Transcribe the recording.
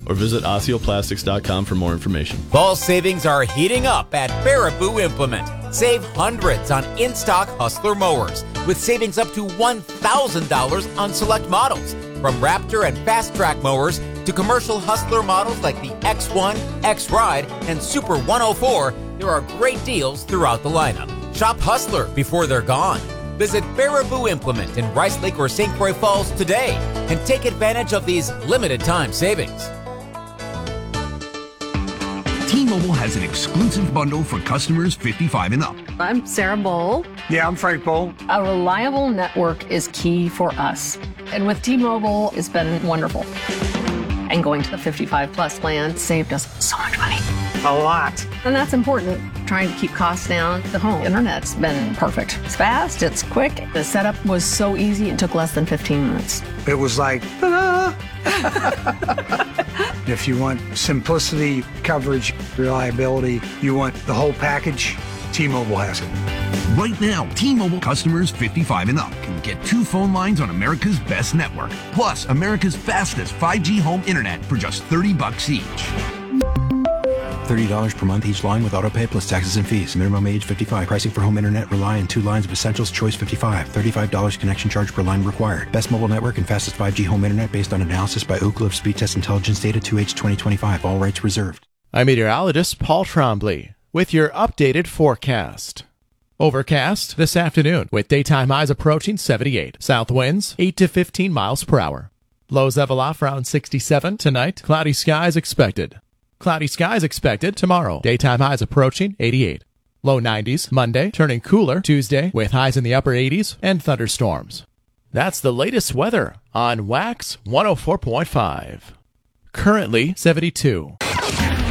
or visit OsseoPlastics.com for more information. Fall savings are heating up at Baraboo Implement. Save hundreds on in-stock Hustler mowers with savings up to $1,000 on select models. From Raptor and Fast Track mowers to commercial Hustler models like the X1, X-Ride, and Super 104, there are great deals throughout the lineup. Shop Hustler before they're gone. Visit Baraboo Implement in Rice Lake or St. Croix Falls today and take advantage of these limited time savings. T-Mobile has an exclusive bundle for customers 55 and up. I'm Sarah Bowl. Yeah, I'm Frank Bowl. A reliable network is key for us. And with T-Mobile, it's been wonderful. And going to the 55 plus plan saved us so much money. A lot. And that's important. Trying to keep costs down. The home internet's been perfect. It's fast, it's quick. The setup was so easy, it took less than 15 minutes. It was like, ta-da! If you want simplicity, coverage, reliability, you want the whole package, T-Mobile has it. Right now, T-Mobile customers 55 and up can get 2 phone lines on America's best network, plus America's fastest 5G home internet for just $30 each. $30 per month each line with autopay plus taxes and fees. Minimum age 55. Pricing for home internet rely on 2 lines of Essentials Choice 55. $35 connection charge per line required. Best mobile network and fastest 5G home internet based on analysis by Ookla of Speed Test Intelligence data 2H 2025. All rights reserved. I'm meteorologist Paul Trombley with your updated forecast. Overcast this afternoon with daytime highs approaching 78. South winds 8 to 15 miles per hour. Lows level off around 67 tonight. Cloudy skies expected. Cloudy skies expected tomorrow. Daytime highs approaching 88. Low 90s Monday, turning cooler Tuesday with highs in the upper 80s and thunderstorms. That's the latest weather on Wax 104.5. Currently 72.